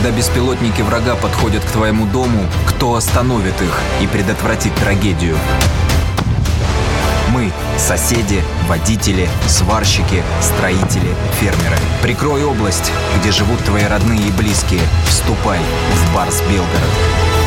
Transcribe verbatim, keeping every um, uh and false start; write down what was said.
Когда беспилотники врага подходят к твоему дому, кто остановит их и предотвратит трагедию? Мы – соседи, водители, сварщики, строители, фермеры. Прикрой область, где живут твои родные и близкие. Вступай в Барс Белгород.